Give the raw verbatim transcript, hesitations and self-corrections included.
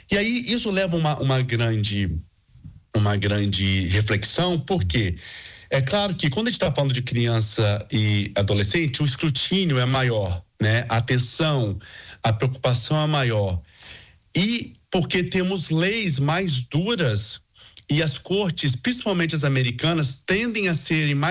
E aí isso leva uma, uma grande uma grande reflexão, porque é claro que quando a gente está falando de criança e adolescente, o escrutínio é maior, né? A atenção, a preocupação é maior. E porque temos leis mais duras e as cortes, principalmente as americanas, tendem a serem mais